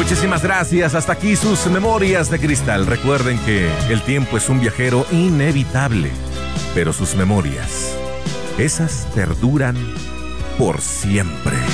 Muchísimas gracias. Hasta aquí sus memorias de cristal. Recuerden que el tiempo es un viajero inevitable, pero sus memorias, esas perduran por siempre.